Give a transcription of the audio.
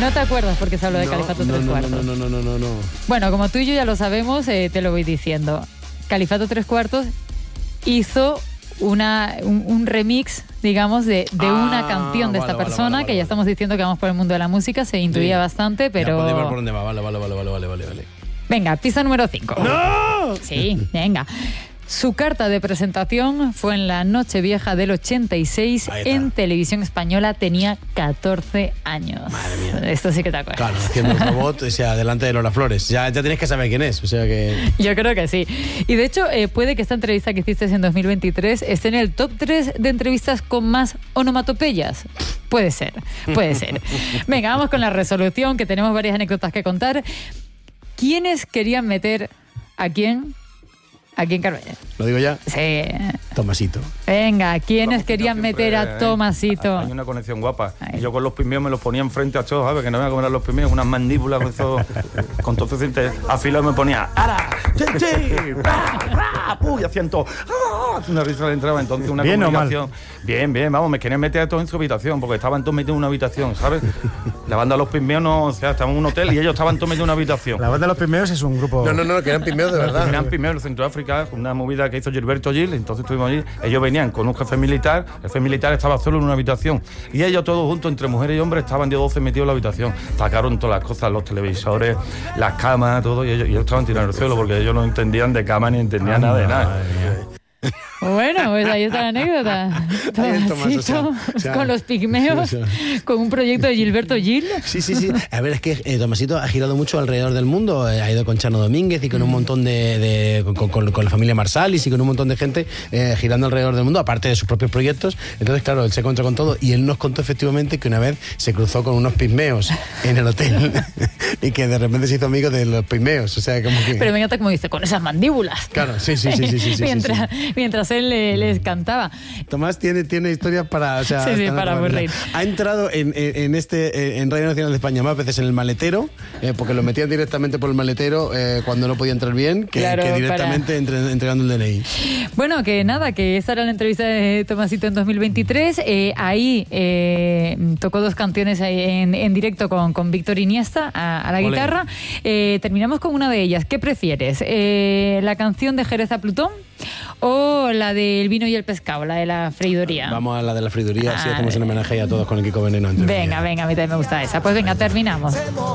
No te acuerdas porque se habló de Califato Tres Cuartos. No. Bueno, como tú y yo ya lo sabemos, te lo voy diciendo. Califato Tres Cuartos hizo un remix, digamos, de una canción de esta persona, que ya estamos diciendo que vamos por el mundo de la música, se intuía bastante, pero... Ya, por dónde va, vale. Venga, pista número 5. ¡No! Sí, venga. Su carta de presentación fue en la Nochevieja del 86 en Televisión Española. Tenía 14 años. Madre mía. Esto sí que te acuerdas. Claro, haciendo el robot, o sea, delante de Lola Flores. Ya tienes que saber quién es, o sea que... Yo creo que sí. Y de hecho, puede que esta entrevista que hiciste en 2023 esté en el top 3 de entrevistas con más onomatopeyas. Puede ser. Venga, vamos con la resolución, que tenemos varias anécdotas que contar. ¿Quiénes querían meter a quién? Aquí en Carballo. ¿Lo digo ya? Sí. Tomasito. Venga, ¿quiénes querían meter a Tomasito? Hay una conexión guapa. Y yo con los pimios me los ponía enfrente a todos, ¿sabes? Que no me iba a comer los pimios, unas mandíbulas con eso, con todos esos dientes afilados, me ponía ¡ara! ¡Chi! ¡Ra! ¡Puy! Hacían todo. Una risa le entraba, entonces una ¿Bien comunicación. Bien, vamos, me querían meter a todos en su habitación, porque estaban todos metidos en una habitación, ¿sabes? La banda de los pimios no, o sea, estaban en un hotel y ellos estaban todos metidos en una habitación. La banda de los Pigmeos es un grupo... No, que eran pigmeos de verdad. Eran pigmeos en Centroáfrica, una movida que hizo Gilberto Gil, entonces estuvimos allí, ellos venían con un jefe militar, el jefe militar estaba solo en una habitación, y ellos todos juntos, entre mujeres y hombres, estaban de 12 metidos en la habitación, sacaron todas las cosas, los televisores, las camas, todo, y ellos estaban tirando el suelo, porque ellos no entendían de cama ni entendían nada de nada. Bueno, pues ahí está la anécdota. Tomasito, o sea, con los pigmeos, con un proyecto de Gilberto Gil. Sí. A ver, es que Tomasito ha girado mucho alrededor del mundo. Ha ido con Chano Domínguez y con un montón con la familia Marsalis y con un montón de gente girando alrededor del mundo, aparte de sus propios proyectos. Entonces, claro, él se encontró con todo y él nos contó efectivamente que una vez se cruzó con unos pigmeos en el hotel y que de repente se hizo amigo de los pigmeos. O sea, como que... Pero me encanta como dice, con esas mandíbulas. Claro, sí. Mientras él les cantaba. Tomás tiene historias para... O sea, para aburrir. Ha entrado en Radio Nacional de España más veces en el maletero, porque lo metían directamente por el maletero cuando no podía entrar bien, que directamente entregando el DNI. Bueno, que nada, que esta era la entrevista de Tomasito en 2023. Ahí tocó 2 canciones en directo con Víctor Iniesta a la guitarra. Terminamos con una de ellas. ¿Qué prefieres? ¿La canción de Jerez a Plutón o la del vino y el pescado, la de la freidoría? Vamos a la de la freidoría, así hacemos un homenaje a todos con el Kiko Veneno. Venga, a mí también me gusta esa. Pues venga, terminamos.